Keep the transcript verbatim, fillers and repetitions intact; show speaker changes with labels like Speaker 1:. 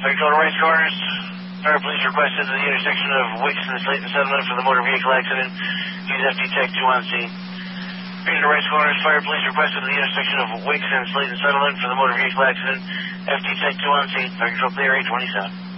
Speaker 1: Fire control to Rice Corners. Fire police requested at the intersection of Wicks and Slayton Settlement for the motor vehicle accident. Use F T Tech two on scene. Fire to Rice Corners. Fire police requested at the intersection of Wicks and Slayton Settlement for the motor vehicle accident. F T Tech two on scene. Fire control clear eight twenty-seven.